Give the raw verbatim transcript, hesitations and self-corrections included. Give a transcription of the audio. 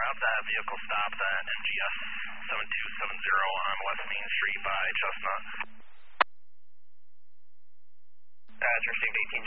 have that vehicle stopped at M G S seven two seven zero on West Main Street by Chestnut. Uh, it's received eighteen